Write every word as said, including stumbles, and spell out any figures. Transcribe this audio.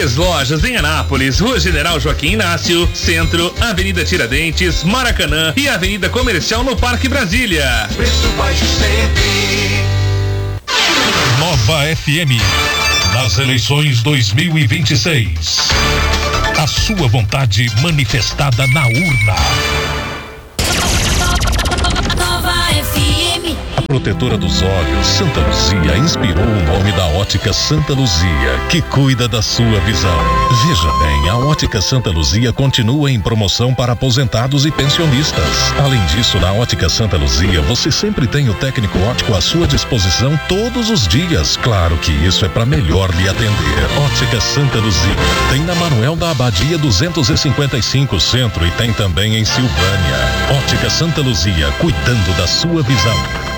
Três lojas em Anápolis, Rua General Joaquim Inácio, Centro, Avenida Tiradentes, Maracanã e Avenida Comercial no Parque Brasília. Preço baixo sempre. Nova F M, nas eleições dois mil e vinte e seis. A sua vontade manifestada na urna. Nova F M. A protetora dos olhos, Santa Luzia, inspirou o nome da Ótica Santa Luzia, que cuida da sua visão. Veja bem, a Ótica Santa Luzia continua em promoção para aposentados e pensionistas. Além disso, na Ótica Santa Luzia, você sempre tem o técnico óptico à sua disposição todos os dias. Claro que isso é para melhor lhe atender. Ótica Santa Luzia. Tem na Manuel da Abadia duzentos e cinquenta e cinco Centro e tem também em Silvânia. Ótica Santa Luzia, cuidando da sua visão.